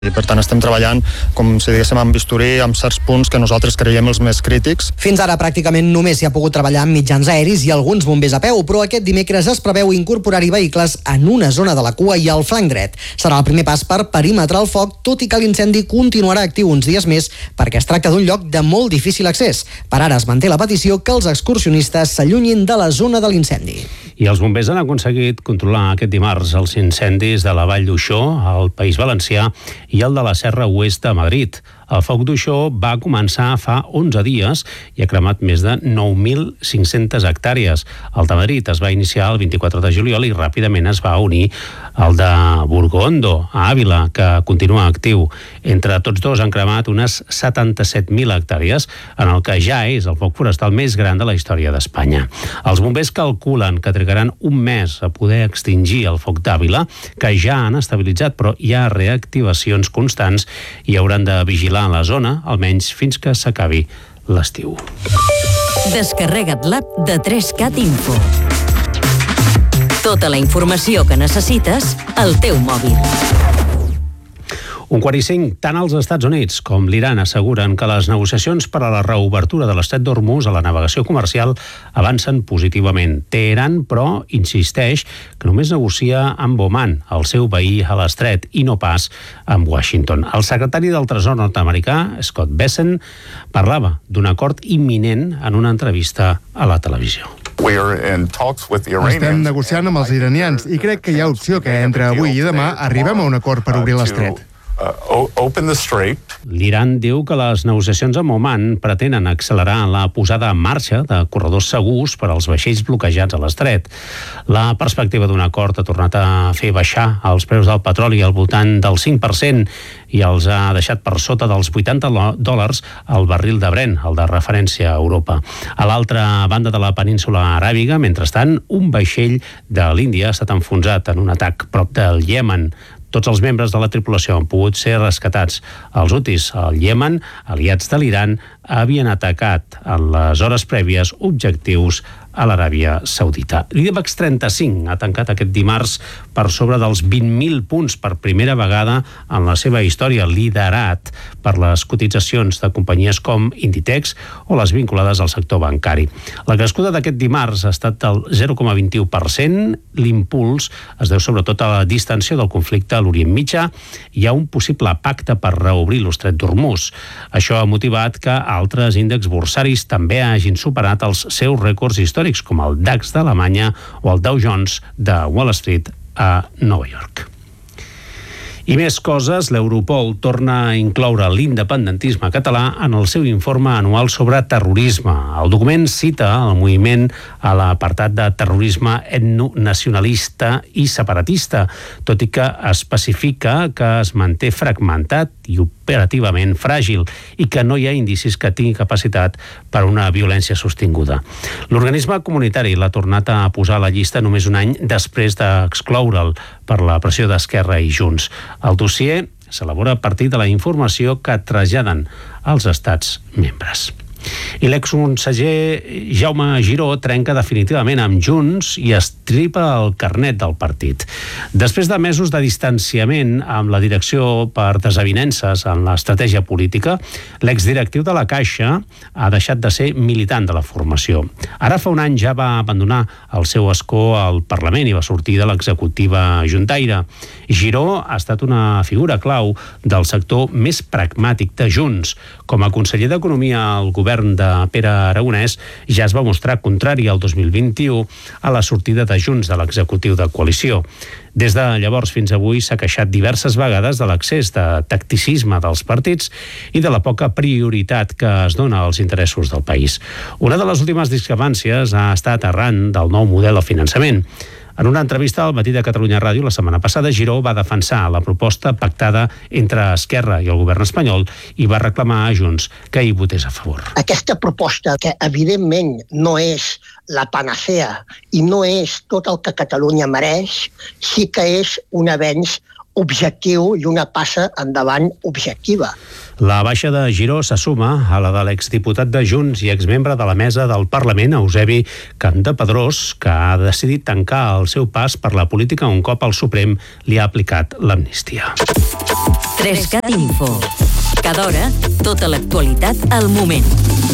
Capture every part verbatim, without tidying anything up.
I per tant estem treballant, com si diguéssim, amb bisturí, amb certs punts que nosaltres creiem els més crítics. Fins ara pràcticament només s'hi ha pogut treballar amb mitjans aeris i alguns bombers a peu, però aquest dimecres es preveu incorporar-hi vehicles en una zona de la cua i al flanc dret. Serà el primer pas per perimetrar el foc, tot i que l'incendi continuarà actiu uns dies més perquè es tracta d'un lloc de molt difícil accés. Per ara es manté la petició que els excursionistes s'allunyin de la zona de l'incendi. I els bombers han aconseguit controlar aquest dimarts els incendis de la Vall d'Uixó, al País Valencià, i el de la Serra Oest de Madrid. El foc d'Uixó va començar fa onze dies i ha cremat més de nou mil cinc-centes hectàrees. El de Madrid es va iniciar el vint-i-quatre de juliol i ràpidament es va unir el de Burgondo, a Àvila, que continua actiu. Entre tots dos han cremat unes setanta-set mil hectàrees, en el que ja és el foc forestal més gran de la història d'Espanya. Els bombers calculen que trigaran un mes a poder extingir el foc d'Àvila, que ja han estabilitzat, però hi ha reactivacions constants i hauran de vigilar a la zona, almenys fins que s'acabi l'estiu. Descarrega't l'app de tres cat Info. Tota la informació que necessites al teu mòbil. Un quart i cinc, tant els Estats Units com l'Iran asseguren que les negociacions per a la reobertura de l'estret d'Hormuz a la navegació comercial avancen positivament. Teheran, però, insisteix que només negocia amb Oman, el seu veí a l'estret, i no pas amb Washington. El secretari del Tresor nord-americà, Scott Bessent, parlava d'un acord imminent en una entrevista a la televisió. Estem negociant amb els iranians i crec que hi ha opció que entre avui i demà arribem a un acord per obrir l'estret. L'Iran diu que les negociacions amb Oman pretenen accelerar la posada en marxa de corredors segurs per als vaixells bloquejats a l'estret. La perspectiva d'un acord ha tornat a fer baixar els preus del petroli al voltant del cinc per cent i els ha deixat per sota dels vuitanta dòlars al barril de Brent, el de referència a Europa. A l'altra banda de la península aràbiga, mentrestant, un vaixell de l'Índia ha estat enfonsat en un atac prop del Iemen. Tots els membres de la tripulació han pogut ser rescatats. Els hutis al Iemen, aliats de l'Iran, havien atacat en les hores prèvies objectius a l'Aràbia Saudita. L'IBEX trenta-cinc ha tancat aquest dimarts per sobre dels vint mil punts per primera vegada en la seva història, liderat per les cotitzacions de companyies com Inditex o les vinculades al sector bancari. La crescuda d'aquest dimarts ha estat del zero coma vint-i-u per cent. L'impuls es deu sobretot a la distensió del conflicte a l'Orient Mitjà i a un possible pacte per reobrir l'estret d'Hormuz. Això ha motivat que altres índexs borsaris també hagin superat els seus rècords històrics, com el DAX d'Alemanya o el Dow Jones de Wall Street a Nova York. I més coses, l'Europol torna a incloure l'independentisme català en el seu informe anual sobre terrorisme. El document cita el moviment a l'apartat de terrorisme etnonacionalista i separatista, tot i que especifica que es manté fragmentat i operativament fràgil i que no hi ha indicis que tingui capacitat per una violència sostinguda. L'organisme comunitari l'ha tornat a posar a la llista només un any després d'excloure'l per la pressió d'Esquerra i Junts. El dossier s'elabora a partir de la informació que traslladen als estats membres. I l'exconseller Jaume Giró trenca definitivament amb Junts i estripa el carnet del partit. Després de mesos de distanciament amb la direcció per desavinences en l'estratègia política, l'exdirectiu de la Caixa ha deixat de ser militant de la formació. Ara fa un any ja va abandonar el seu escó al Parlament i va sortir de l'executiva juntaire. Giró ha estat una figura clau del sector més pragmàtic de Junts. Com a conseller d'Economia al govern de Pere Aragonès ja es va mostrar contrari al dos mil vint-i-u a la sortida de Junts de l'executiu de coalició. Des de llavors fins avui s'ha queixat diverses vegades de l'excés de tacticisme dels partits i de la poca prioritat que es dona als interessos del país. Una de les últimes discrepàncies ha estat arran del nou model de finançament. En una entrevista al Matí de Catalunya Ràdio la setmana passada, Giró va defensar la proposta pactada entre Esquerra i el govern espanyol i va reclamar a Junts que hi votés a favor. Aquesta proposta, que evidentment no és la panacea i no és tot el que Catalunya mereix, sí que és un avenç objectiu i una passa endavant objectiva. La baixa de Giró se suma a la de l'exdiputat de Junts i exmembre de la mesa del Parlament, Eusebi Campdepadrós, que ha decidit tancar el seu pas per la política un cop el Suprem li ha aplicat l'amnistia. tres cat Info. Cada hora, tota l'actualitat al moment.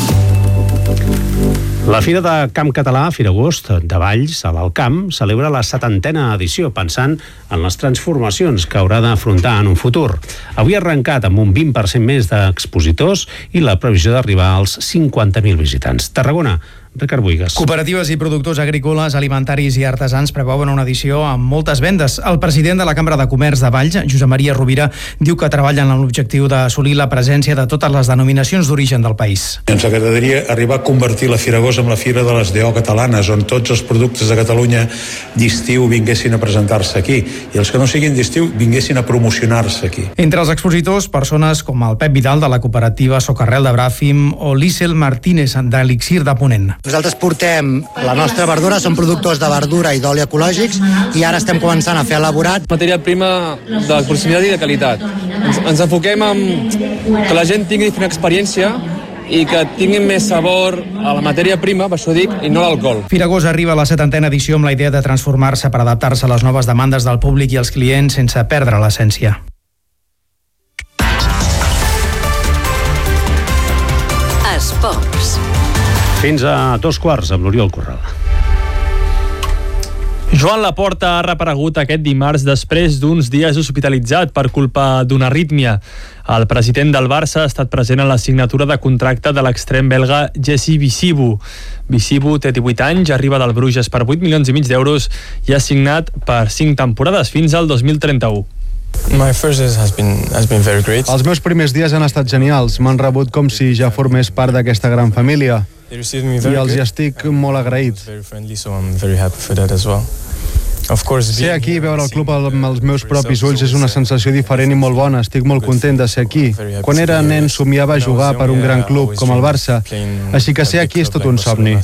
La Fira de Camp Català, Firagost, de Valls, a l'Alt Camp, celebra la setantena edició, pensant en les transformacions que haurà d'afrontar en un futur. Avui ha arrencat amb un vint per cent més d'expositors i la previsió d'arribar als cinquanta mil visitants. Tarragona, Ricard Buigas. Cooperatives i productors agrícoles, alimentaris i artesans preveuen una edició amb moltes vendes. El president de la Cambra de Comerç de Valls, Josep Maria Rovira, diu que treballen en l'objectiu d'assolir la presència de totes les denominacions d'origen del país. Ens agradaria arribar a convertir la Firagost en la Fira de les D O catalanes, on tots els productes de Catalunya d'estiu vinguessin a presentar-se aquí, i els que no siguin d'estiu vinguessin a promocionar-se aquí. Entre els expositors, persones com el Pep Vidal de la cooperativa Socarrel de Bràfim o l'Isel Martínez de l'Elixir de Ponent. Nosaltres portem la nostra verdura, som productors de verdura i d'oli ecològics i ara estem començant a fer elaborat. Matèria prima de proximitat i de qualitat. Ens, ens enfoquem en que la gent tingui diferent experiència i que tinguin més sabor a la matèria prima, per això dic, i no l'alcohol. Firagost arriba a la setantena edició amb la idea de transformar-se per adaptar-se a les noves demandes del públic i els clients sense perdre l'essència. Esports. Fins a dos quarts amb l'Oriol Corral. Joan Laporta ha reaparegut aquest dimarts després d'uns dies hospitalitzat per culpa d'una arrítmia. El president del Barça ha estat present en la signatura de contracte de l'extrem belga Jesse Visibu. Visibu té divuit anys, arriba del Bruges per vuit milions i mig d'euros i ha signat per cinc temporades fins al dos mil trenta-u. My first days has been, has been very great. Els meus primers dies han estat genials. M'han rebut com si ja formés part d'aquesta gran família. I els hi estic molt agraït. Ser aquí i veure el club amb els meus propis ulls és una sensació diferent i molt bona. Estic molt content de ser aquí. Quan era nen somiava jugar per un gran club com el Barça, així que ser aquí és tot un somni.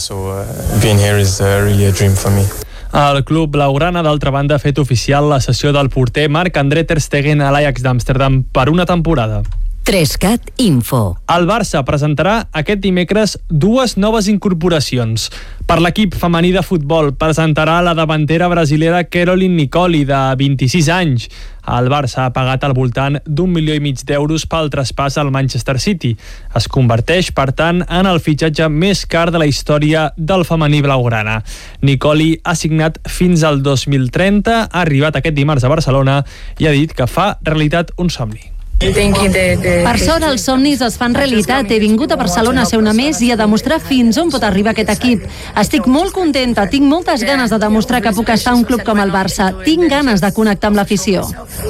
El club blaugrana, d'altra banda, ha fet oficial la cessió del porter Marc-André ter Stegen a l'Ajax d'Amsterdam per una temporada. tres cat Info. El Barça presentarà aquest dimecres dues noves incorporacions. Per l'equip femení de futbol presentarà la davantera brasilera Caroline Nicoli, de vint-i-sis anys. El Barça ha pagat al voltant d'un milió i mig d'euros pel traspàs al Manchester City. Es converteix, per tant, en el fitxatge més car de la història del femení blaugrana. Nicoli ha signat fins al dos mil trenta, ha arribat aquest dimarts a Barcelona i ha dit que fa realitat un somni. Per sort, els somnis es fan realitat. He vingut a Barcelona a ser una més i a demostrar fins on pot arribar aquest equip. Estic molt contenta, tinc moltes ganes de demostrar que puc estar a un club com el Barça. Tinc ganes de connectar amb l'afició.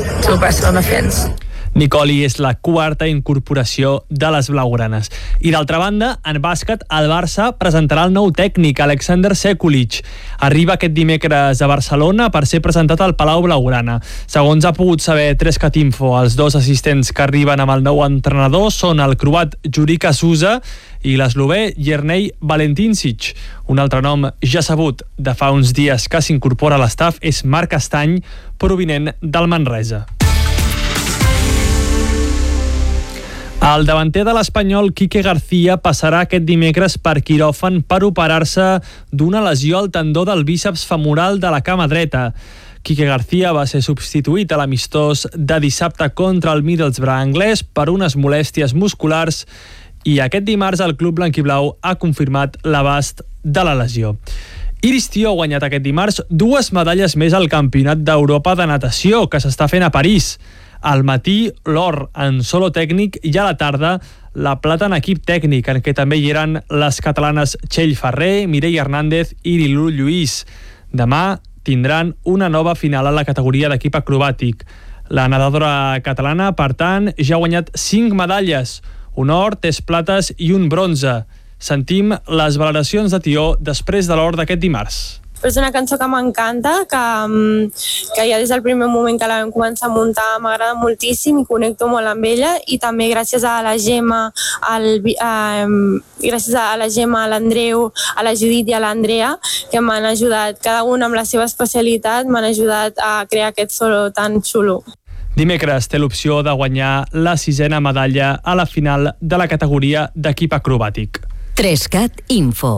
Nicoli és la quarta incorporació de les blaugranes. I d'altra banda, en bàsquet, el Barça presentarà el nou tècnic, Alexander Sekulic. Arriba aquest dimecres a Barcelona per ser presentat al Palau Blaugrana. Segons ha pogut saber tres cat Info, els dos assistents que arriben amb el nou entrenador són el croat Jurika Susa i l'eslovè Jernej Valentincic. Un altre nom ja sabut de fa uns dies que s'incorpora a l'estaf és Marc Estany, provinent del Manresa. El davanter de l'Espanyol, Quique García, passarà aquest dimecres per quiròfan per operar-se d'una lesió al tendó del bíceps femoral de la cama dreta. Quique García va ser substituït a l'amistós de dissabte contra el Middlesbrough anglès per unes molèsties musculars i aquest dimarts el club blanquiblau ha confirmat l'abast de la lesió. Iris Tió ha guanyat aquest dimarts dues medalles més al Campionat d'Europa de natació que s'està fent a París. Al matí, l'or en solo tècnic i a la tarda, la plata en equip tècnic, en què també hi eren les catalanes Txell Ferrer, Mireia Hernández i Lilú Lluís. Demà tindran una nova final a la categoria d'equip acrobàtic. La nedadora catalana, per tant, ja ha guanyat cinc medalles, un or, tres plates i un bronze. Sentim les valoracions de Tió després de l'or d'aquest dimarts. És una cançó que m'encanta, que, que ja des del primer moment que la vam començar a muntar m'agrada moltíssim i connecto molt amb ella, i també gràcies a la Gemma, al, a, gràcies a la Gemma, a l'Andreu, a la Judit i a l'Andrea, que m'han ajudat, cada un amb la seva especialitat, m'han ajudat a crear aquest solo tan xulo. Dimecres té l'opció de guanyar la sisena medalla a la final de la categoria d'equip acrobàtic. tres cat Info.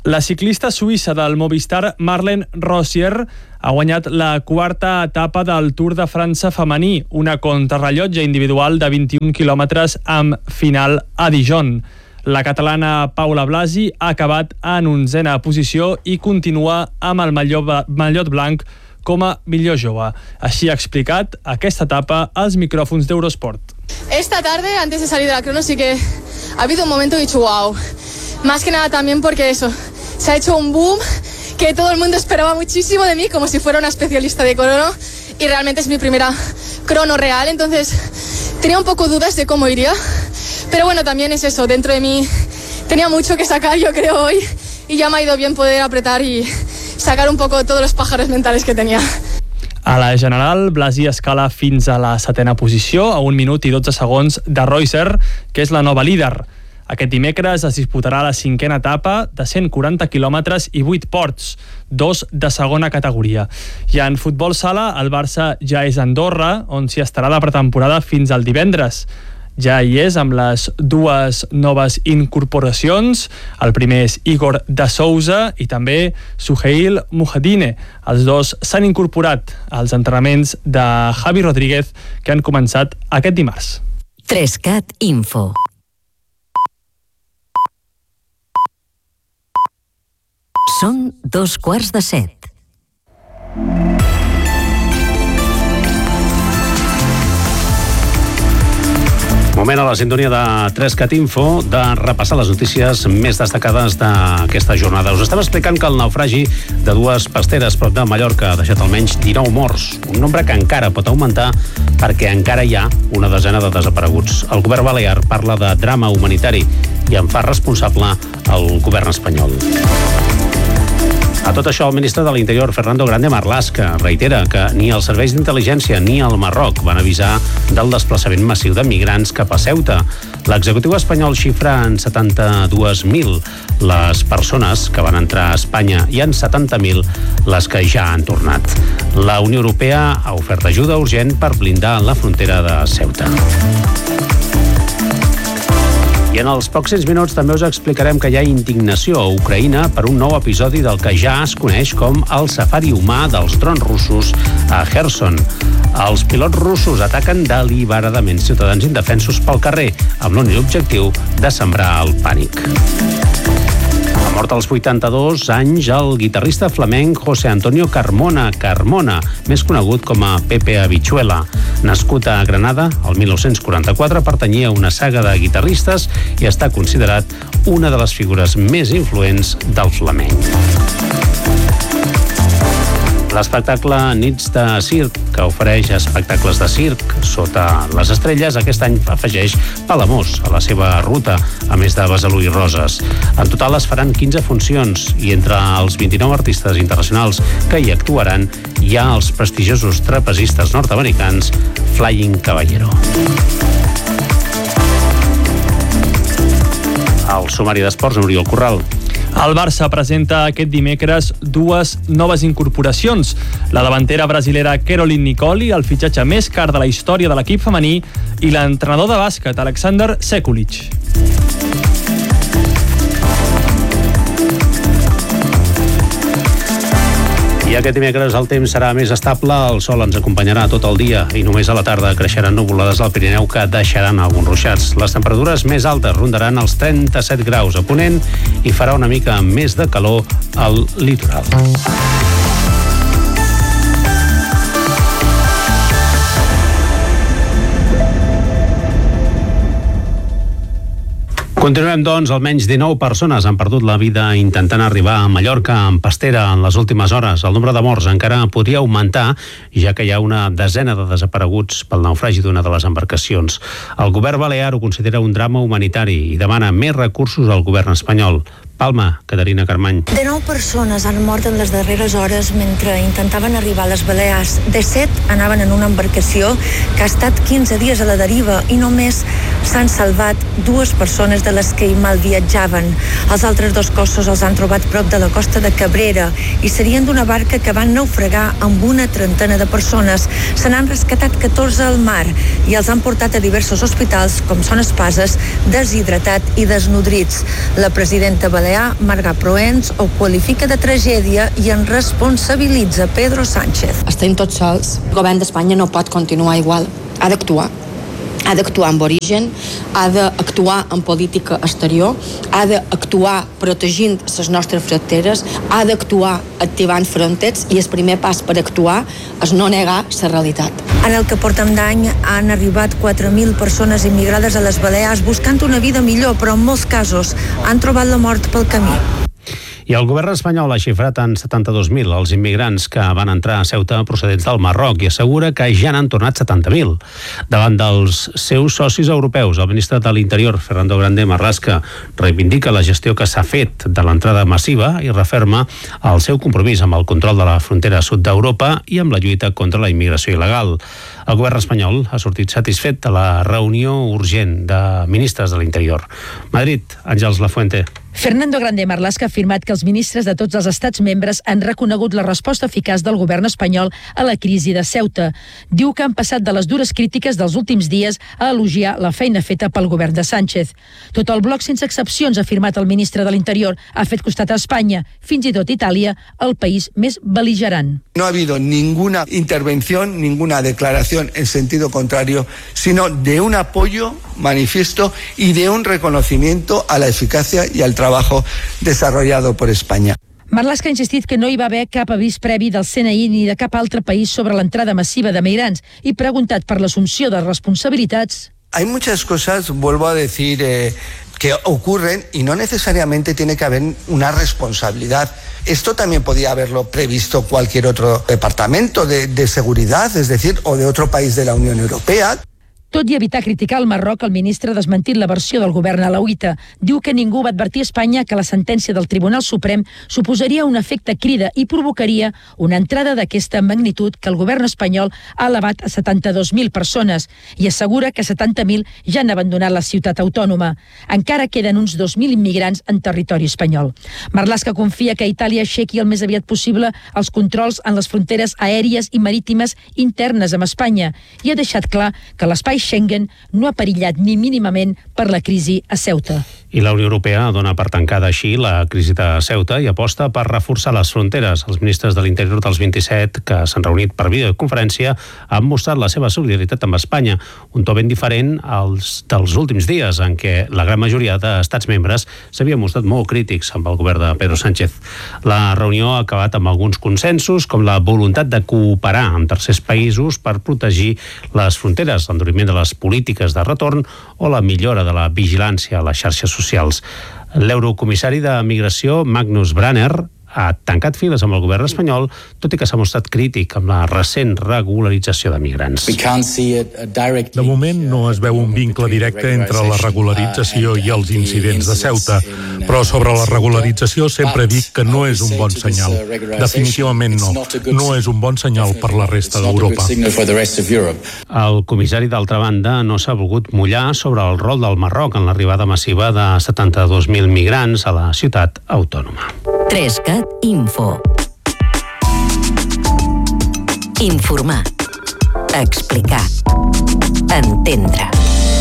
La ciclista suïssa del Movistar Marlene Rossier ha guanyat la quarta etapa del Tour de França femení, una contrarrellotge individual de vint-i-un quilòmetres amb final a Dijon. La catalana Paula Blasi ha acabat en onzena posició i continua amb el mallot blanc com a millor jove. Així ha explicat aquesta etapa als micrófonos de Eurosport. Esta tarde, antes de salir de la crono, sí que ha habido un momento que he dicho wow. Más que nada también porque eso, se ha hecho un boom que todo el mundo esperaba muchísimo de mí, como si fuera una especialista de crono, y realmente es mi primera crono real, entonces tenía un poco dudas de cómo iría, pero bueno, también es eso, dentro de mí tenía mucho que sacar, yo creo, hoy, y ya me ha ido bien poder apretar y sacar un poco todos los pájaros mentales que tenía. A la general, Blasi escala fins a la setena posició, a un minut i dotze segons de Reusser, que és la nova líder. Aquest dimecres es disputarà la cinquena etapa de cent quaranta quilòmetres i vuit ports, dos de segona categoria. I en futbol sala, el Barça ja és a Andorra, on s'hi estarà de pretemporada fins al divendres. Ja hi és amb les dues noves incorporacions. El primer és Igor de Souza i també Suheil Mujahedine. Els dos s'han incorporat als entrenaments de Javi Rodríguez, que han començat aquest dimarts. Trescat Info. Són dos quarts de set. Moment a la sintonia de Trescat Info de repassar les notícies més destacades d'aquesta jornada. Us estem explicant que el naufragi de dues pasteres prop de Mallorca ha deixat almenys dinou morts, un nombre que encara pot augmentar perquè encara hi ha una desena de desapareguts. El govern balear parla de drama humanitari i en fa responsable el govern espanyol. A tot això, el ministre de l'Interior, Fernando Grande Marlaska, reitera que ni els serveis d'intel·ligència ni el Marroc van avisar del desplaçament massiu de migrants cap a Ceuta. L'executiu espanyol xifra en setanta-dues mil les persones que van entrar a Espanya i en setanta mil les que ja han tornat. La Unió Europea ha ofert ajuda urgent per blindar la frontera de Ceuta. I en els pròxims minuts també us explicarem que hi ha indignació a Ucraïna per un nou episodi del que ja es coneix com el safari humà dels drons russos a Kherson. Els pilots russos ataquen deliberadament ciutadans indefensos pel carrer, amb l'únic objectiu de sembrar el pànic. Ha mort als vuitanta-dos anys el guitarrista flamenc José Antonio Carmona, Carmona, més conegut com a Pepe Habichuela. Nascut a Granada, el mil nou-cents quaranta-quatre, pertanyia a una saga de guitarristes i està considerat una de les figures més influents del flamenc. L'espectacle Nits de Circ, que ofereix espectacles de circ sota les estrelles, aquest any afegeix Palamós a la seva ruta, a més de Besalú i Roses. En total es faran quinze funcions i entre els vint-i-nou artistes internacionals que hi actuaran hi ha els prestigiosos trapezistes nord-americans Flying Caballero. Al sumari d'esports, Oriol Corral. El Barça presenta aquest dimecres dues noves incorporacions. La davantera brasilera Caroline Nicoli, el fitxatge més car de la història de l'equip femení, i l'entrenador de bàsquet, Alexander Sekulic. I aquest dimecres el temps serà més estable, el sol ens acompanyarà tot el dia i només a la tarda creixeran nuvolades al Pirineu que deixaran alguns ruixats. Les temperatures més altes rondaran els trenta-set graus a Ponent i farà una mica més de calor al litoral. Continuem, doncs. Almenys dinou persones han perdut la vida intentant arribar a Mallorca amb pastera en les últimes hores. El nombre de morts encara podria augmentar, ja que hi ha una desena de desapareguts pel naufragi d'una de les embarcacions. El govern balear ho considera un drama humanitari i demana més recursos al govern espanyol. Palma, Caterina Carmany. De nou persones han mort en les darreres hores mentre intentaven arribar a les Balears. De set anaven en una embarcació que ha estat quinze dies a la deriva i només S'han salvat dues persones de les que hi mal viatjaven. Els altres dos cossos els han trobat prop de la costa de Cabrera i serien d'una barca que van naufragar amb una trentena de persones. Se n'han rescatat catorze al mar i els han portat a diversos hospitals, com són Espases, deshidratat i desnodrits. La presidenta balear, Marga Proens, ho qualifica de tragèdia i en responsabilitza Pedro Sánchez. Estem tots sols. El govern d'Espanya no pot continuar igual. Ha d'actuar. Ha d'actuar amb origen, ha d'actuar en política exterior, ha d'actuar protegint les nostres fronteres, ha d'actuar activant fronteres i el primer pas per actuar és no negar la realitat. En el que portem d'any han arribat quatre mil persones immigrades a les Balears buscant una vida millor, però en molts casos han trobat la mort pel camí. I el govern espanyol ha xifrat en setanta-dos mil els immigrants que van entrar a Ceuta procedents del Marroc i assegura que ja n'han tornat setanta mil. Davant dels seus socis europeus, el ministre de l'Interior, Fernando Grande Marlaska, reivindica la gestió que s'ha fet de l'entrada massiva i referma el seu compromís amb el control de la frontera sud d'Europa i amb la lluita contra la immigració il·legal. El govern espanyol ha sortit satisfet de la reunió urgent de ministres de l'Interior. Madrid, Àngels Lafuente. Fernando Grande Marlaska ha afirmat que els ministres de tots els estats membres han reconegut la resposta eficaç del govern espanyol a la crisi de Ceuta. Diu que han passat de les dures crítiques dels últims dies a elogiar la feina feta pel govern de Sánchez. Tot el bloc, sense excepcions, ha afirmat el ministre de l'Interior, ha fet costat a Espanya, fins i tot Itàlia, el país més beligerant. No ha habido ninguna intervención, ninguna declaración en sentido contrario, sino de un apoyo manifiesto y de un reconocimiento a la eficacia y al trabajo desarrollado por España. Marlaska ha insistit que no hi va haver cap avís previ del C N I ni de cap altre país sobre l'entrada massiva de migrants i preguntat per l'assumpció de responsabilitats. Hay muchas cosas, vuelvo a decir, eh, que ocurren y no necesariamente tiene que haber una responsabilidad. Esto también podía haberlo previsto cualquier otro departamento de, de seguridad, es decir, o de otro país de la Unión Europea. Tot i evitar criticar el Marroc, el ministre ha desmentit la versió del govern alauita. Diu que ningú va advertir a Espanya que la sentència del Tribunal Suprem suposaria un efecte crida i provocaria una entrada d'aquesta magnitud que el govern espanyol ha elevat a setanta-dos mil persones i assegura que setanta mil ja han abandonat la ciutat autònoma. Encara queden uns dos mil immigrants en territori espanyol. Marlaska confia que Itàlia aixequi el més aviat possible els controls en les fronteres aèries i marítimes internes amb Espanya i ha deixat clar que l'espai Schengen no ha perillat ni mínimament per la crisi a Ceuta. I la Unió Europea dona per tancada així la crisi de Ceuta i aposta per reforçar les fronteres. Els ministres de l'Interior dels vint-i-set, que s'han reunit per videoconferència, han mostrat la seva solidaritat amb Espanya, un to ben diferent als dels últims dies, en què la gran majoria d'estats membres s'havia mostrat molt crítics amb el govern de Pedro Sánchez. La reunió ha acabat amb alguns consensos, com la voluntat de cooperar amb tercers països per protegir les fronteres, l'enduriment de les polítiques de retorn o la millora de la vigilància a les xarxes socials. L'eurocomissari de Migració, Magnus Branner, ha tancat files amb el govern espanyol, tot i que s'ha mostrat crític amb la recent regularització de migrants. De moment no es veu un vincle directe entre la regularització i els incidents de Ceuta, però sobre la regularització sempre dic que no és un bon senyal. Definitivament no. No és un bon senyal per la resta d'Europa. El comissari, d'altra banda, no s'ha volgut mullar sobre el rol del Marroc en l'arribada massiva de setanta-dos mil migrants a la ciutat autònoma. Trescat Info. Informar. Explicar. Entendre.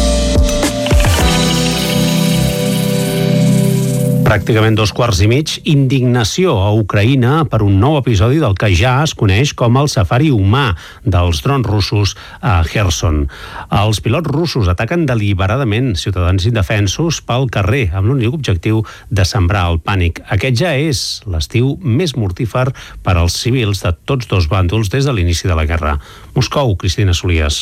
Pràcticament dos quarts i mig, indignació a Ucraïna per un nou episodi del que ja es coneix com el safari humà dels drons russos a Kherson. Els pilots russos ataquen deliberadament ciutadans indefensos pel carrer amb l'únic objectiu de sembrar el pànic. Aquest ja és l'estiu més mortífer per als civils de tots dos bàndols des de l'inici de la guerra. Moscou, Cristina Solies.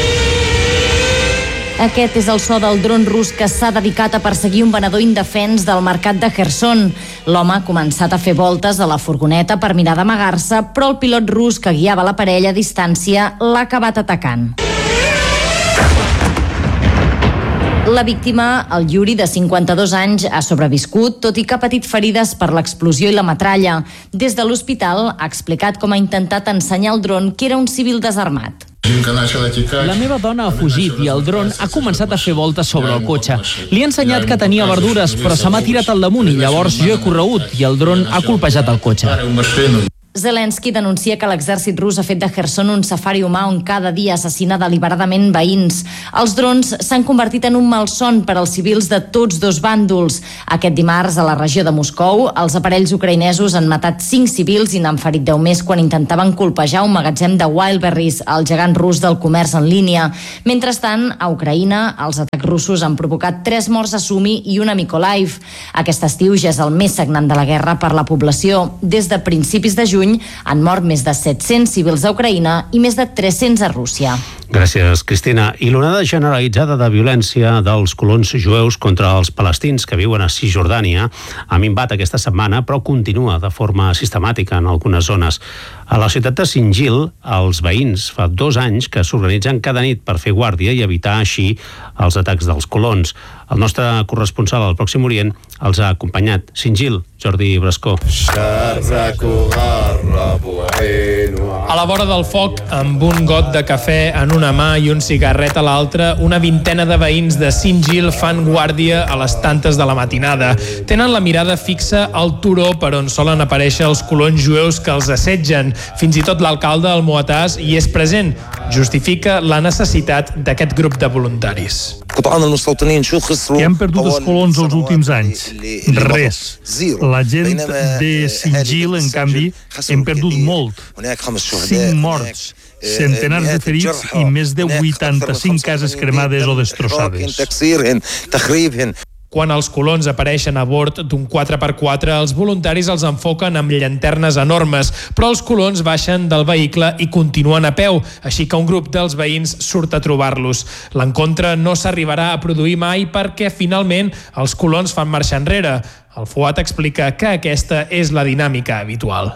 Aquest és el so del dron rus que s'ha dedicat a perseguir un venedor indefens del mercat de Kherson. L'home ha començat a fer voltes a la furgoneta per mirar d'amagar-se, però el pilot rus que guiava l'aparell a distància l'ha acabat atacant. La víctima, el Yuri, de cinquanta-dos anys, ha sobreviscut, tot i que ha patit ferides per l'explosió i la metralla. Des de l'hospital ha explicat com ha intentat ensenyar el dron que era un civil desarmat. La meva dona ha fugit i el dron ha començat a fer voltes sobre el cotxe. Li he ensenyat que tenia verdures, però se m'ha tirat al damunt i llavors jo he corregut i el dron ha colpejat el cotxe. Zelensky denuncia que l'exèrcit rus ha fet de Kherson un safari humà on cada dia assassina deliberadament veïns. Els drons s'han convertit en un malson per als civils de tots dos bàndols. Aquest dimarts, a la regió de Moscou, els aparells ucraïnesos han matat cinc civils i n'han ferit deu més quan intentaven colpejar un magatzem de Wildberries, el gegant rus del comerç en línia. Mentrestant, a Ucraïna, els atacs russos han provocat tres morts a Sumi i una a Mykolaiv. Aquest estiu ja és el més sagnant de la guerra per la població. Des de principis de juny han mort més de set-cents civils a Ucraïna i més de tres-cents a Rússia. Gràcies, Cristina. I l'onada generalitzada de violència dels colons jueus contra els palestins que viuen a Cisjordània ha minvat aquesta setmana, però continua de forma sistemàtica en algunes zones. A la ciutat de Singil, els veïns fa dos anys que s'organitzen cada nit per fer guàrdia i evitar així els atacs dels colons. El nostre corresponsal al Pròxim Orient els ha acompanyat. Singil, Jordi Brascó. A la vora del foc, amb un got de cafè en una mà i un cigarret a l'altra, una vintena de veïns de Singil fan guàrdia a les tantes de la matinada. Tenen la mirada fixa al turó per on solen aparèixer els colons jueus que els assetgen. Fins i tot l'alcalde, el Moatàs, hi és present. Justifica la necessitat d'aquest grup de voluntaris. Què han perdut els colons els últims anys? Res. La gent de Singil, en canvi, hem perdut molt. Cinc morts, centenars de ferits i més de vuitanta-cinc cases cremades o destrossades. Quan els colons apareixen a bord d'un quatre per quatre, els voluntaris els enfoquen amb llanternes enormes, però els colons baixen del vehicle i continuen a peu, així que un grup dels veïns surt a trobar-los. L'encontre no s'arribarà a produir mai perquè finalment els colons fan marxa enrere. El Fuat explica que aquesta és la dinàmica habitual.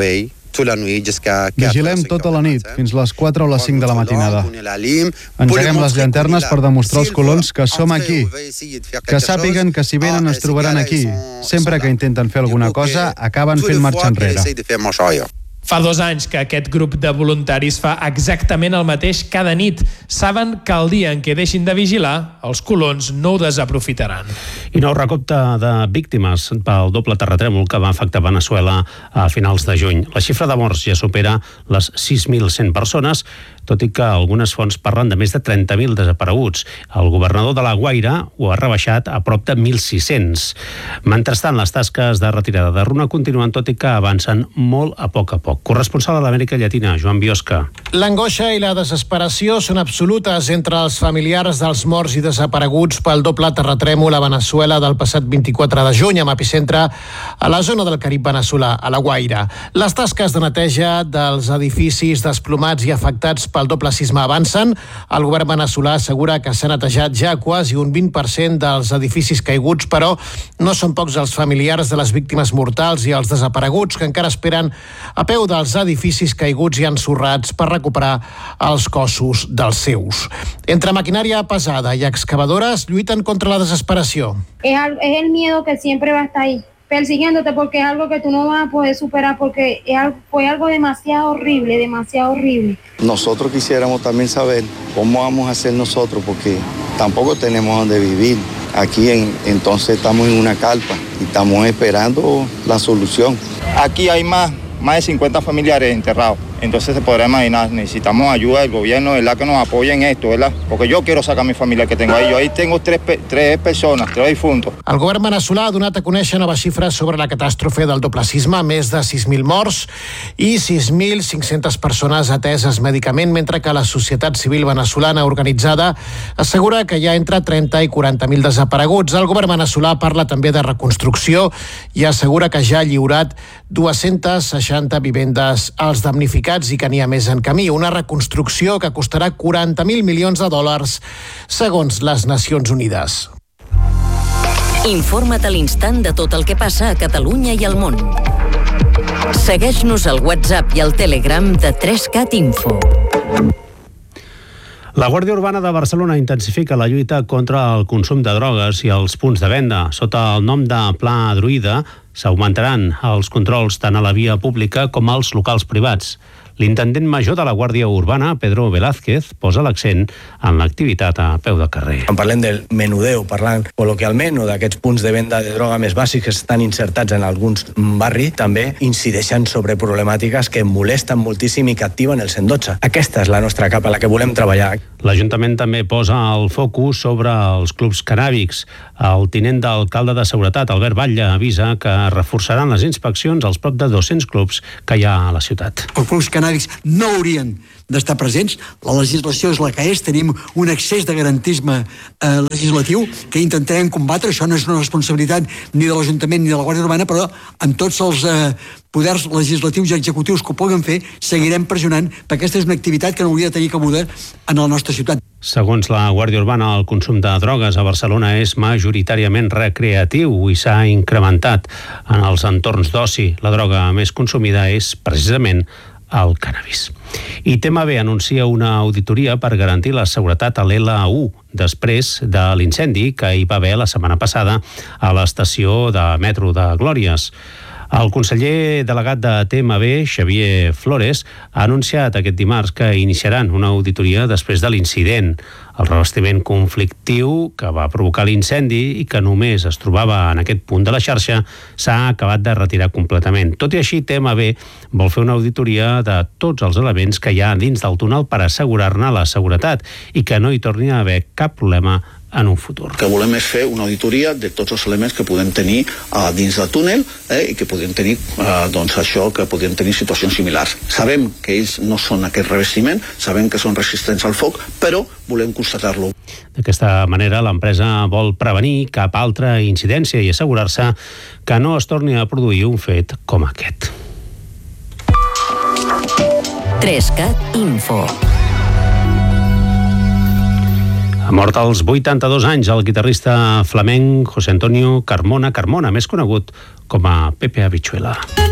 Vigilem tota la nit, fins les quatre o les cinc de la matinada. Engeguem les llanternes per demostrar als colons que som aquí, que sàpiguen que si venen ens trobaran aquí. Sempre que intenten fer alguna cosa, acaben fent marxa enrere. Fa dos anys que aquest grup de voluntaris fa exactament el mateix cada nit. Saben que el dia en què deixin de vigilar, els colons no ho desaprofitaran. I nou recompte de víctimes pel doble terratrèmol que va afectar Veneçuela a finals de juny. La xifra de morts ja supera les sis mil cent persones, tot i que algunes fonts parlen de més de trenta mil desapareguts. El governador de La Guaira ho ha rebaixat a prop de mil sis-cents. Mentrestant, les tasques de retirada de runa continuen, tot i que avancen molt a poc a poc. Corresponsal a l'Amèrica Llatina, Joan Biosca. L'angoixa i la desesperació són absolutes entre els familiars dels morts i desapareguts pel doble terratrèmol a Veneçuela del passat vint-i-quatre de juny, amb epicentre a la zona del Carib veneçolà, a La Guaira. Les tasques de neteja dels edificis desplomats i afectats pel doble sisme avancen. El govern veneçolà assegura que s'ha netejat ja quasi un vint per cent dels edificis caiguts, però no són pocs els familiars de les víctimes mortals i els desapareguts que encara esperen a peu dels edificis caiguts i ensorrats per recuperar els cossos dels seus. Entre maquinària pesada i excavadores lluiten contra la desesperació. Es, es el miedo que siempre va a estar ahí, persiguiéndote, porque es algo que tú no vas a poder superar, porque es algo, fue algo demasiado horrible, demasiado horrible. Nosotros quisiéramos también saber cómo vamos a hacer nosotros, porque tampoco tenemos donde vivir. Aquí en, entonces estamos en una carpa y estamos esperando la solución. Aquí hay más, más de cincuenta familiares enterrados. Entonces se podrá imaginar, necesitamos ayuda del gobierno, ¿verdad? Que nos apoye en esto, ¿verdad? Porque yo quiero sacar a mi familia que tengo ahí. Yo ahí tengo tres, tres persones, tres difuntos. El govern veneçolà ha donat a conèixer noves xifres sobre la catàstrofe del doble sisme, més de sis mil morts i sis mil cinc-centes persones ateses mèdicament, mentre que la societat civil veneçolana organitzada assegura que hi ha entre trenta i quaranta mil desapareguts. El govern veneçolà parla també de reconstrucció i assegura que ja ha lliurat dues-centes seixanta vivendes als damnificats i que n'hi ha més en camí. Una reconstrucció que costarà quaranta mil milions de dòlars, segons les Nacions Unides. Informa't a l'instant de tot el que passa a Catalunya i al món. Segueix-nos al WhatsApp i al Telegram de tres cat Info. La Guàrdia Urbana de Barcelona intensifica la lluita contra el consum de drogues i els punts de venda. Sota el nom de Pla Druida s'augmentaran els controls tant a la via pública com als locals privats. L'intendent major de la Guàrdia Urbana, Pedro Velázquez, posa l'accent en l'activitat a peu de carrer. Quan parlem del menudeo, parlant col·loquialment, o d'aquests punts de venda de droga més bàsics que estan insertats en alguns barris, també incideixen sobre problemàtiques que molesten moltíssim i que activen el cent dotze. Aquesta és la nostra capa, la que volem treballar. L'Ajuntament també posa el focus sobre els clubs cannàbics. El tinent d'alcalde de Seguretat, Albert Batlle, avisa que reforçaran les inspeccions als prop de dos-cents clubs que hi ha a la ciutat. Els clubs cannàbics no haurien d'estar presents. La legislació és la que és. Tenim un excés de garantisme eh, legislatiu que intentarem combatre. Això no és una responsabilitat ni de l'Ajuntament ni de la Guàrdia Urbana, però amb tots els eh, poders legislatius i executius que ho puguen fer, seguirem pressionant, perquè aquesta és una activitat que no hauria de tenir cabuda en la nostra ciutat. Segons la Guàrdia Urbana, el consum de drogues a Barcelona és majoritàriament recreatiu i s'ha incrementat en els entorns d'oci. La droga més consumida és precisament el cannabis. I Tema B anuncia una auditoria per garantir la seguretat a l'L u després de l'incendi que hi va haver la setmana passada a l'estació de metro de Glòries. El conseller delegat de T M B, Xavier Flores, ha anunciat aquest dimarts que iniciaran una auditoria després de l'incident. El revestiment conflictiu que va provocar l'incendi i que només es trobava en aquest punt de la xarxa s'ha acabat de retirar completament. Tot i així, T M B vol fer una auditoria de tots els elements que hi ha dins del túnel per assegurar-ne la seguretat i que no hi torni a haver cap problema en un futur. El que volem és fer una auditoria de tots els elements que podem tenir uh, dins del túnel eh, i que podem tenir uh, doncs això, que podem tenir situacions similars. Sabem que ells no són aquest revestiment, sabem que són resistents al foc, però volem constatar-lo. D'aquesta manera, l'empresa vol prevenir cap altra incidència i assegurar-se que no es torni a produir un fet com aquest. trescat Info. Ha mort als vuitanta-dos anys el guitarrista flamenc José Antonio Carmona Carmona, més conegut com a Pepe Habichuela.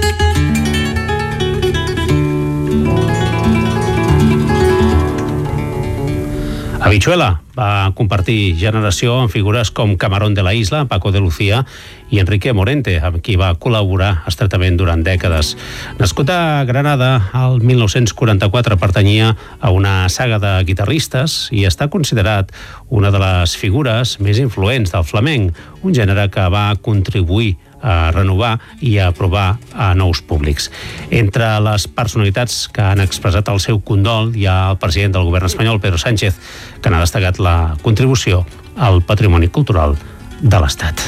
Habichuela va compartir generació amb figures com Camarón de la Isla, Paco de Lucía i Enrique Morente, amb qui va col·laborar estretament durant dècades. Nascut a Granada, el mil nou-cents quaranta-quatre pertanyia a una saga de guitarristes i està considerat una de les figures més influents del flamenc, un gènere que va contribuir a renovar i a provar a nous públics. Entre les personalitats que han expressat el seu condol hi ha el president del govern espanyol, Pedro Sánchez, que n'ha destacat la contribució al patrimoni cultural de l'Estat.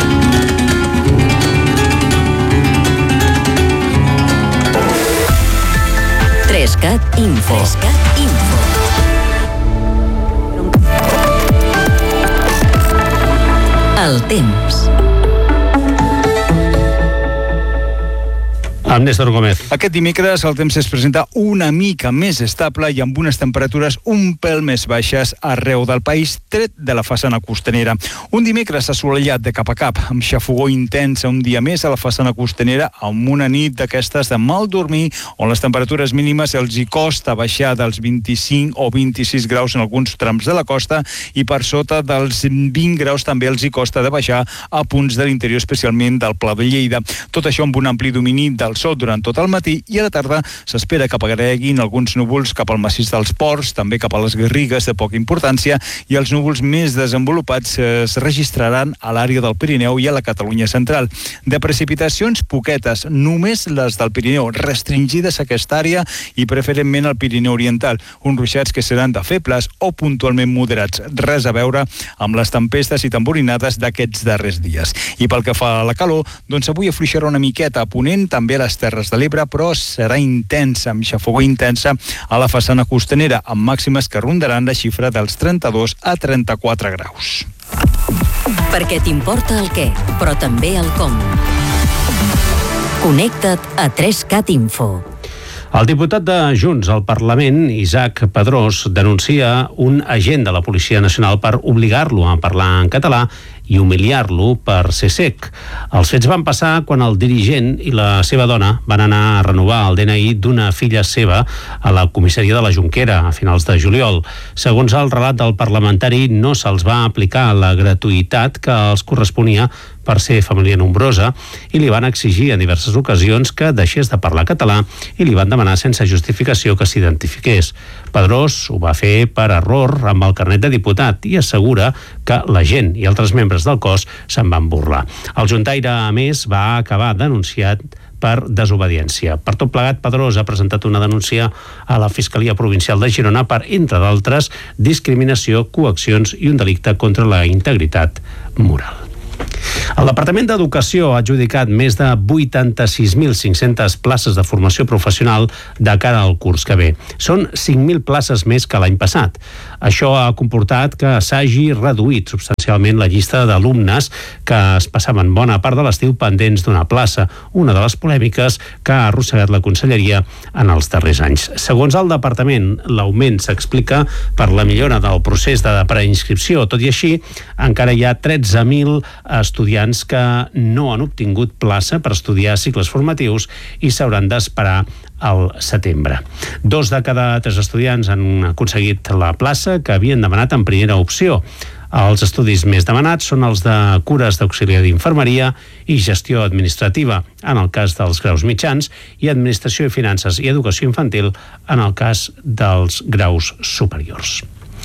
trescat Info. trescat Info. El temps. Amb Néstor Gómez. Aquest dimecres el temps es presenta una mica més estable i amb unes temperatures un pèl més baixes arreu del país, tret de la façana costanera. Un dimecres assolellat de cap a cap, amb xafogor intensa un dia més a la façana costanera, amb una nit d'aquestes de mal dormir, on les temperatures mínimes els hi costa baixar dels vint-i-cinc o vint-i-sis graus en alguns trams de la costa i per sota dels vint graus també els hi costa de baixar a punts de l'interior, especialment del Pla de Lleida. Tot això amb un ampli domini del sol durant tot el matí i a la tarda s'espera que apareguin alguns núvols cap al massís dels Ports, també cap a les Garrigues de poca importància, i els núvols més desenvolupats es registraran a l'àrea del Pirineu i a la Catalunya central. De precipitacions poquetes, només les del Pirineu, restringides a aquesta àrea i preferentment al Pirineu oriental, uns ruixats que seran de febles o puntualment moderats, res a veure amb les tempestes i tamborinades d'aquests darrers dies. I pel que fa a la calor, doncs avui afluixarà una miqueta a ponent, també a les Terres de l'Ebre, però serà intensa, amb xafogor intensa a la façana costanera, amb màximes que rondaran la xifra dels trenta-dos a trenta-quatre graus. Perquè t'importa el què, però també el com. Connecta't a trescat Info. El diputat de Junts al Parlament, Isaac Pedrós, denuncia un agent de la Policia Nacional per obligar-lo a parlar en català i humiliar-lo per ser cec. Els fets van passar quan el dirigent i la seva dona van anar a renovar el D N I d'una filla seva a la comissaria de la Jonquera a finals de juliol. Segons el relat del parlamentari, no se'ls va aplicar la gratuïtat que els corresponia per ser família nombrosa i li van exigir en diverses ocasions que deixés de parlar català i li van demanar sense justificació que s'identifiqués. Pedrós ho va fer per error amb el carnet de diputat i assegura que la gent i altres membres del cos se'n van burlar. El juntaire, a més, va acabar denunciat per desobediència. Per tot plegat, Pedrós ha presentat una denúncia a la Fiscalia Provincial de Girona per, entre d'altres, discriminació, coaccions i un delicte contra la integritat moral. El Departament d'Educació ha adjudicat més de vuitanta-sis mil cinc-centes places de formació professional de cara al curs que ve. Són cinc mil places més que l'any passat. Això ha comportat que s'hagi reduït substancialment la llista d'alumnes que es passaven bona part de l'estiu pendents d'una plaça, una de les polèmiques que ha arrossegat la Conselleria en els darrers anys. Segons el Departament, l'augment s'explica per la millora del procés de preinscripció. Tot i així, encara hi ha tretze mil estudiants que no han obtingut plaça per estudiar cicles formatius i s'hauran d'esperar al setembre. Dos de cada tres estudiants han aconseguit la plaça que havien demanat en primera opció. Els estudis més demanats són els de cures d'auxiliar d'infermeria i gestió administrativa, en el cas dels graus mitjans, i administració i finances i educació infantil, en el cas dels graus superiors.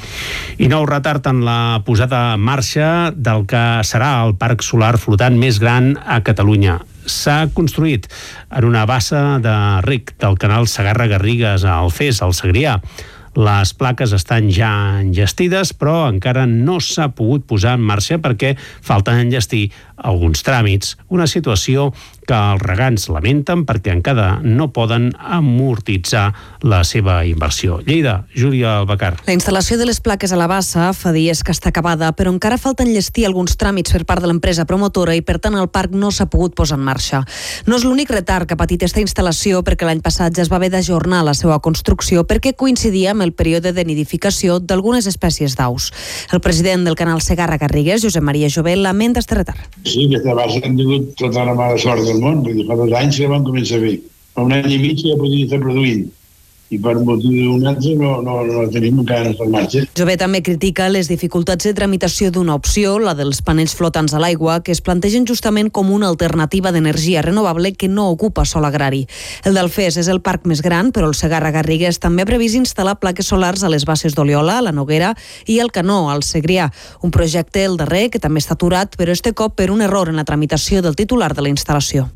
I nou retard en la posada en marxa del que serà el parc solar flotant més gran a Catalunya. S'ha construït en una bassa de rec del canal Segarra-Garrigues a Alfés, al Segrià. Les plaques estan ja enllestides, però encara no s'ha pogut posar en marxa perquè falten enllestir alguns tràmits, una situació que els regants lamenten perquè encara no poden amortitzar la seva inversió. Lleida, Júlia Albacar. La instal·lació de les plaques a la bassa fa dies que està acabada, però encara falta enllestir alguns tràmits per part de l'empresa promotora i, per tant, el parc no s'ha pogut posar en marxa. No és l'únic retard que ha patit esta instal·lació, perquè l'any passat ja es va haver d'ajornar la seva construcció perquè coincidia amb el període de nidificació d'algunes espècies d'aus. El president del canal Segarra-Garrigues, Josep Maria Jové, lamenta este retard. Sí, aquesta bassa han tingut tota la mala sort del món, perquè fa dos anys que van començar a fer. Fa un any i mig ja podia estar produint. I per motiu d'un altre no, no, no tenim encara en marxa. Jové també critica les dificultats de tramitació d'una opció, la dels panells flotants a l'aigua, que es plantegen justament com una alternativa d'energia renovable que no ocupa sòl agrari. El d'Alfés és el parc més gran, però el Segarra-Garrigues també ha previst instal·lar plaques solars a les basses d'Oliola, a la Noguera i al Canó, al Segrià. Un projecte, el darrer, que també està aturat, però este cop per un error en la tramitació del titular de la instal·lació.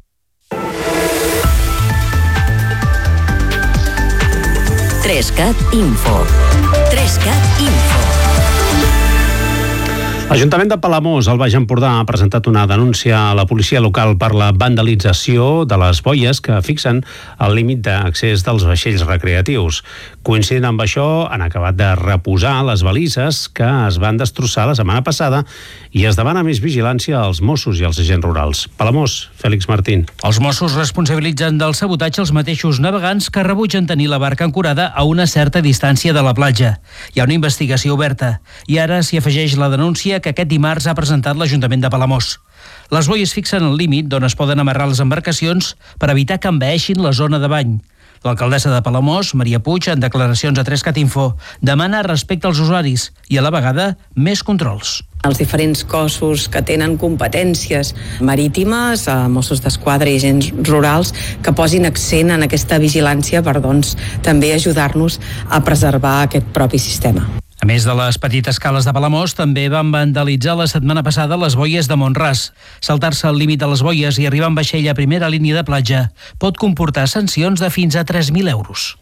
Trescat Info. Trescat Info. L'Ajuntament de Palamós, al Baix Empordà, ha presentat una denúncia a la policia local per la vandalització de les boies que fixen el límit d'accés dels vaixells recreatius. Coincidint amb això, han acabat de reposar les balises que es van destrossar la setmana passada i es demana més vigilància als Mossos i als agents rurals. Palamós, Fèlix Martín. Els Mossos responsabilitzen del sabotatge els mateixos navegants que rebutgen tenir la barca ancorada a una certa distància de la platja. Hi ha una investigació oberta i ara s'hi afegeix la denúncia que aquest dimarts ha presentat l'Ajuntament de Palamós. Les boies fixen el límit d'on es poden amarrar les embarcacions per evitar que envaeixin la zona de bany. L'alcaldessa de Palamós, Maria Puig, en declaracions a Trescat Info, demana respecte als usuaris i, a la vegada, més controls. Els diferents cossos que tenen competències marítimes, Mossos d'Esquadra i agents rurals, que posin accent en aquesta vigilància per, doncs, també ajudar-nos a preservar aquest propi sistema. A més de les petites cales de Palamós, també van vandalitzar la setmana passada les boies de Mont-ras. Saltar-se el límit de les boies i arribar amb vaixell a primera línia de platja pot comportar sancions de fins a tres mil euros.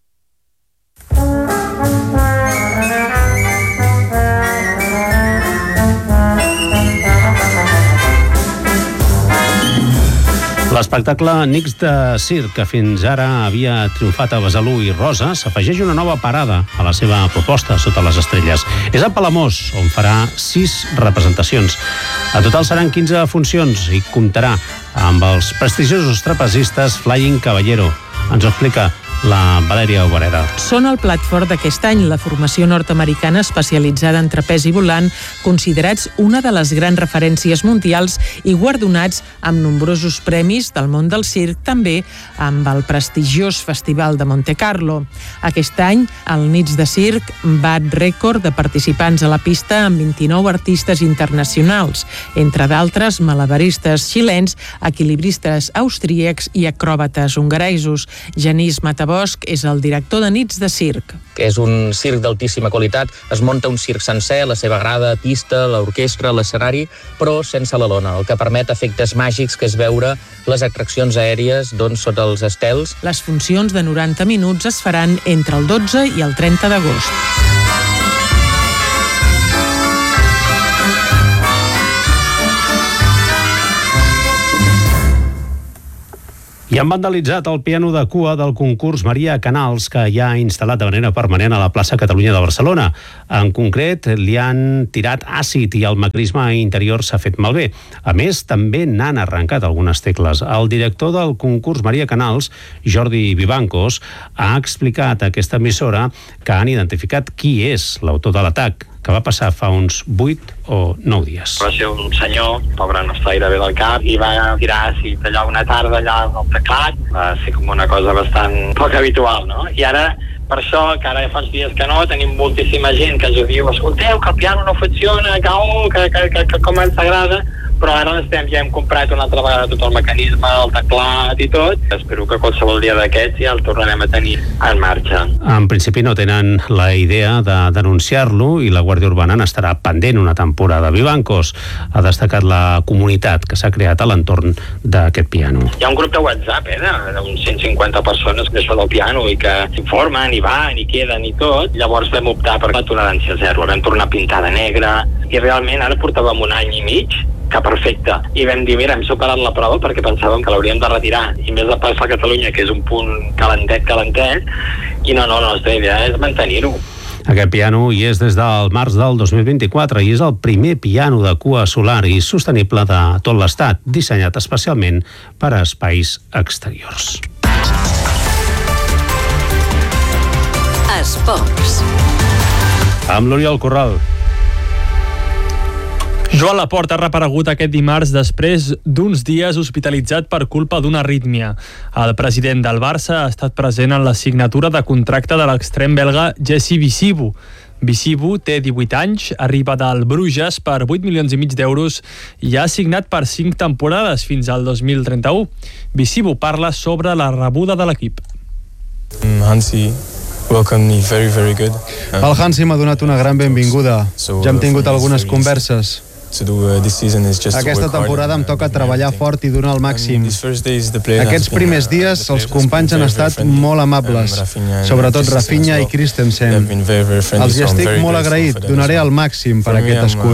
L'espectacle Nix de Circ, que fins ara havia triomfat a Besalú i Rosa, s'afegeix una nova parada a la seva proposta Sota les estrelles. És a Palamós, on farà sis representacions. A total seran quinze funcions i comptarà amb els prestigiosos trapezistes Flying Caballero. Ens ho explica la Valèria Obereda. Són el plat fort d'aquest any, la formació nord-americana especialitzada en trapezi volant, considerats una de les grans referències mundials i guardonats amb nombrosos premis del món del circ, també amb el prestigiós Festival de Monte Carlo. Aquest any, el Nits de Circ bat rècord de participants a la pista amb vint-i-nou artistes internacionals, entre d'altres malabaristes xilens, equilibristes austríacs i acròbates hongaresos. Genís Matabó és el director de Nits de Circ. És un circ d'altíssima qualitat, es munta un circ sencer, la seva grada, pista, l'orquestra, l'escenari, però sense la lona, el que permet efectes màgics, que és veure les atraccions aèries d'on sota els estels. Les funcions de noranta minuts es faran entre el dotze i el trenta d'agost. I han vandalitzat el piano de cua del concurs Maria Canals, que ja ha instal·lat de manera permanent a la plaça Catalunya de Barcelona. En concret, li han tirat àcid i el mecanisme interior s'ha fet malbé. A més, també n'han arrencat algunes tecles. El director del concurs Maria Canals, Jordi Vivancos, ha explicat a aquesta emissora que han identificat qui és l'autor de l'atac, que va passar fa uns vuit o nou dies. Va ser un senyor, pobre, no està gaire bé del cap, i va tirar àcid allà una tarda allà al teclat. Va ser com una cosa bastant poc habitual, no? I ara, per això, que ara fa uns dies que no, tenim moltíssima gent que ens diu: escolteu, que el piano no funciona, que, oh, que, que, que, que com ens agrada, però ara estem, ja hem comprat una altra vegada tot el mecanisme, el teclat i tot. Espero que qualsevol dia d'aquests ja el tornarem a tenir en marxa. En principi no tenen la idea de denunciar-lo i la Guàrdia Urbana n'estarà pendent una temporada. Vivancos ha destacat la comunitat que s'ha creat a l'entorn d'aquest piano. Hi ha un grup de WhatsApp, eh, d'uns cent cinquanta persones d'això del piano i que s'informen i van i queden i tot. Llavors vam optar per la tolerància zero, vam tornar a pintar de negre i realment ara portàvem un any i mig que perfecte. I vam dir, mira, hem superat la prova perquè pensàvem que l'hauríem de retirar. I més a pas a Catalunya, que és un punt calentet, calentet, i no, no, la nostra idea és mantenir-ho. Aquest piano hi és des del març del dos mil vint-i-quatre i és el primer piano de cua solar i sostenible de tot l'estat, dissenyat especialment per a espais exteriors. Esports. Amb l'Oriol Corral. Joan Laporta ha reaparegut aquest dimarts després d'uns dies hospitalitzat per culpa d'una arrítmia. El president del Barça ha estat present en la signatura de contracte de l'extrem belga Jesse Visibu. Visibu té divuit anys, arriba del Bruges per vuit milions i mig d'euros i ha signat per cinc temporades fins al dos mil trenta-u. Visibu parla sobre la rebuda de l'equip. Hansi welcomed me very, very good. El Hansi m'ha donat una gran benvinguda. Ja hem tingut algunes converses. Aquesta temporada em toca treballar fort i donar el màxim. Aquests primers dies els companys han estat molt amables, sobretot Rafinha i Christensen. Els hi estic molt agraït, donaré el màxim per aquest escut.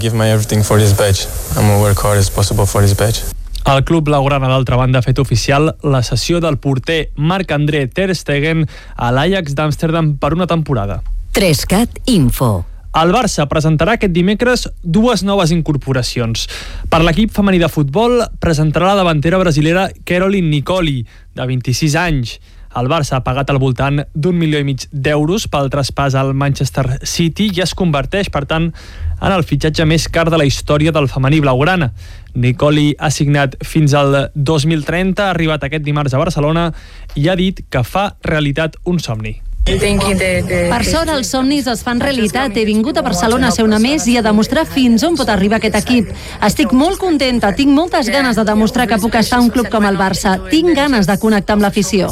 El club blaugrana, d'altra banda, ha fet oficial la cessió del porter Marc-André Ter Stegen a l'Ajax d'Amsterdam per una temporada. Trescat Info. El Barça presentarà aquest dimecres dues noves incorporacions. Per l'equip femení de futbol presentarà la davantera brasilera Caroline Nicoli, de vint-i-sis anys. El Barça ha pagat al voltant d'un milió i mig d'euros pel traspàs al Manchester City i es converteix, per tant, en el fitxatge més car de la història del femení blaugrana. Nicoli ha signat fins al dos mil trenta, ha arribat aquest dimarts a Barcelona i ha dit que fa realitat un somni. Per sort, els somnis es fan realitat. He vingut a Barcelona a ser una més i a demostrar fins on pot arribar aquest equip. Estic molt contenta, tinc moltes ganes de demostrar que puc estar a un club com el Barça. Tinc ganes de connectar amb l'afició.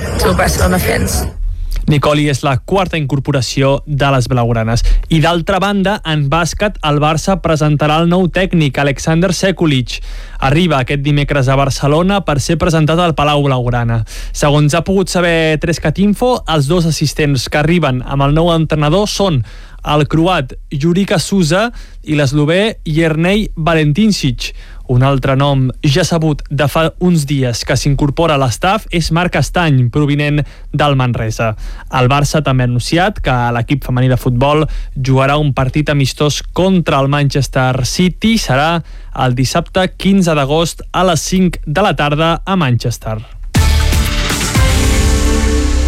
Nicoli és la quarta incorporació de les blaugranes. I d'altra banda, en bàsquet, el Barça presentarà el nou tècnic, Alexander Sekulic. Arriba aquest dimecres a Barcelona per ser presentat al Palau Blaugrana. Segons ha pogut saber Trescat Info, els dos assistents que arriben amb el nou entrenador són el croat Jurica Souza i l'eslovè Jernej Valentincic. Un altre nom ja sabut de fa uns dies que s'incorpora a l'estaf és Marc Estany, provinent del Manresa. El Barça també ha anunciat que l'equip femení de futbol jugarà un partit amistós contra el Manchester City. Serà el dissabte quinze d'agost a les cinc de la tarda a Manchester.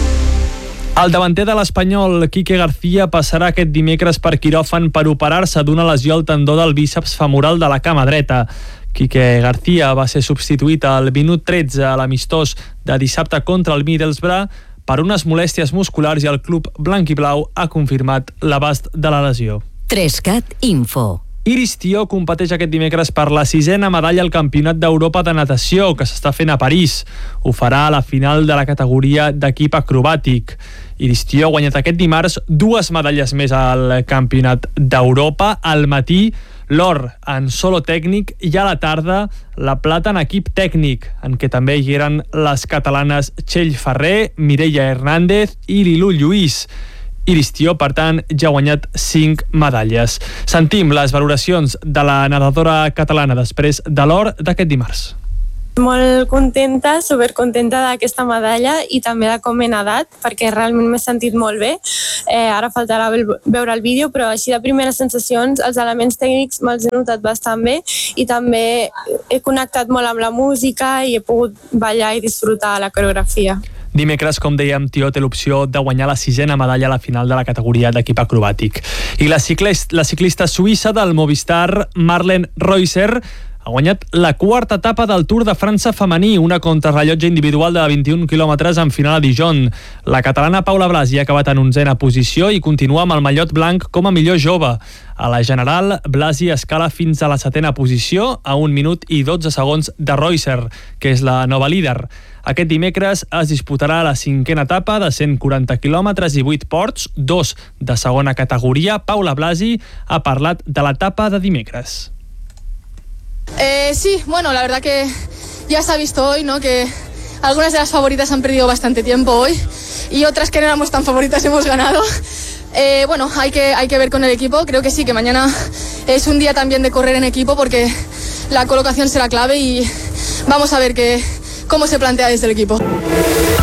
El davanter de l'Espanyol, Quique García, passarà aquest dimecres per quiròfan per operar-se d'una lesió al tendó del bíceps femoral de la cama dreta. Quique García va ser substituït al minut tretze a l'amistós de dissabte contra el Middlesbrough per unes molèsties musculars i el club blanc i blau ha confirmat l'abast de la lesió. Trescat Info. Iris Tió competeix aquest dimecres per la sisena medalla al Campionat d'Europa de natació que s'està fent a París. Ho farà a la final de la categoria d'equip acrobàtic. Iris Tió ha guanyat aquest dimarts dues medalles més al Campionat d'Europa. Al matí, l'or en solo tècnic i a la tarda la plata en equip tècnic, en què també hi eren les catalanes Txell Ferrer, Mireia Hernández i Lilú Lluís. Iris Tió, per tant, ja ha guanyat cinc medalles. Sentim les valoracions de la nedadora catalana després de l'or d'aquest dimarts. Molt contenta, supercontenta d'aquesta medalla i també de com he nedat, perquè realment m'he sentit molt bé. Eh, ara faltarà veure el vídeo, però així de primeres sensacions, els elements tècnics me'ls he notat bastant bé i també he connectat molt amb la música i he pogut ballar i disfrutar la coreografia. Dimecres, com dèiem, Tió té l'opció de guanyar la sisena medalla a la final de la categoria d'equip acrobàtic. I la ciclista, la ciclista suïssa del Movistar, Marlene Reusser, ha guanyat la quarta etapa del Tour de França femení, una contrarrellotge individual de vint-i-un quilòmetres en final a Dijon. La catalana Paula Blasi ha acabat en onzena posició i continua amb el mallot blanc com a millor jove. A la general, Blasi escala fins a la setena posició, a un minut i dotze segons de Reusser, que és la nova líder. Aquest dimecres es disputarà la cinquena etapa de cent quaranta quilòmetres i vuit ports, dos de segona categoria. Paula Blasi ha parlat de l'etapa de dimecres. Eh, sí, bueno, la verdad que ya se ha visto hoy, ¿no? Que algunas de las favoritas han perdido bastante tiempo hoy y otras que no éramos tan favoritas hemos ganado. Eh, bueno, hay que, hay que ver con el equipo. Creo que sí, que mañana es un día también de correr en equipo porque la colocación será clave y vamos a ver que, cómo se plantea desde el equipo.